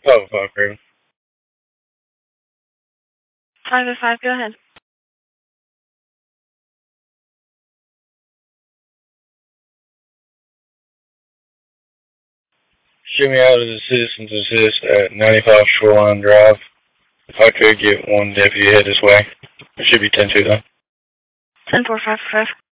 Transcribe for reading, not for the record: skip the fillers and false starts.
Oh, fuck, Raven. 505, go ahead. Shoot me out of the citizen's assist at 95 Shoreline Drive. If I could get one deputy head this way. It should be 10-2 though. 10-4-5-5.